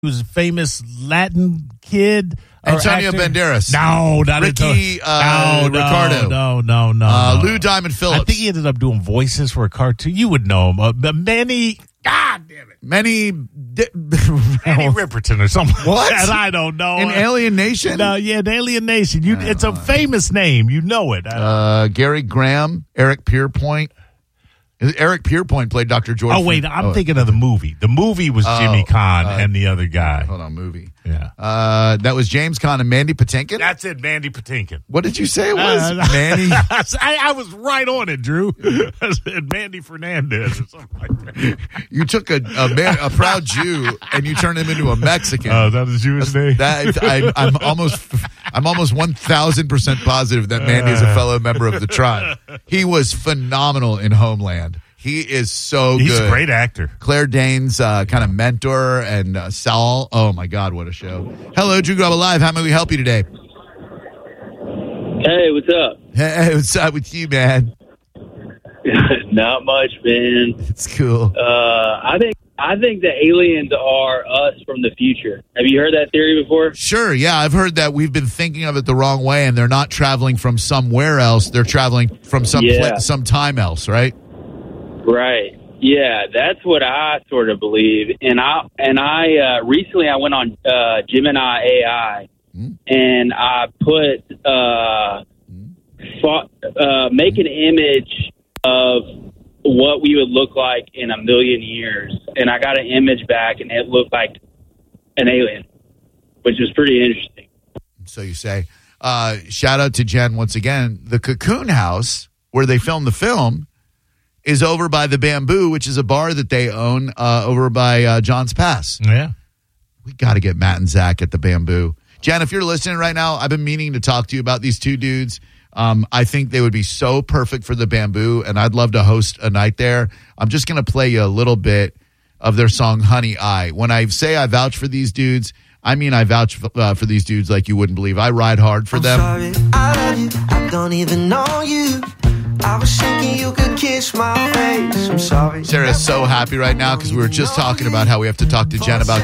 He was a famous Latin kid. Antonio Banderas. No, not Ricky Ricardo. No. Lou Diamond Phillips. I think he ended up doing voices for a cartoon. You would know him. Manny. God damn it. Manny Ripperton or something. What? Like that. I don't know. In Alien Nation? No, yeah, in Alien Nation. It's a famous name. You know it. Gary Graham, Eric Pierpoint. Eric Pierpoint played Dr. George. Oh, wait, I'm thinking of the movie. The movie was Jimmy Caan and the other guy. Hold on, movie. Yeah. That was James Caan and Mandy Patinkin? That's it, Mandy Patinkin. What did you say it was? Manny? I was right on it, Drew. I said Mandy Fernandez or something like that. You took a proud Jew and you turned him into a Mexican. Oh, that is Jewish name? I'm almost 1,000% positive that Mandy is a fellow member of the tribe. He was phenomenal in Homeland. He is so good. He's a great actor. Claire Danes' kind of mentor, and Saul. Oh, my God, what a show. Hello, Drew Garabo Live. How may we help you today? Hey, what's up? Hey, what's up with you, man? Not much, man. It's cool. I think the aliens are us from the future. Have you heard that theory before? Sure, yeah. I've heard that we've been thinking of it the wrong way, and they're not traveling from somewhere else. They're traveling from some time else, right? Right. Yeah, that's what I sort of believe. And I recently I went on Gemini AI and I put make an image of what we would look like in a million years, and I got an image back, and it looked like an alien, which was pretty interesting. So you say. Shout out to Jen once again. The Cocoon House, where they filmed the film, is over by the Bamboo, which is a bar that they own over by John's Pass. Yeah. We got to get Matt and Zach at the Bamboo. Jen, if you're listening right now, I've been meaning to talk to you about these two dudes. I think they would be so perfect for the Bamboo, and I'd love to host a night there. I'm just going to play you a little bit of their song, Honey I. When I say I vouch for these dudes, I mean I vouch for these dudes like you wouldn't believe. I ride hard for them. Sorry, I love you. I don't even know you. I was thinking you could kiss my face. I'm sorry. Sarah's so happy right now because we were just talking about how we have to talk to Jen about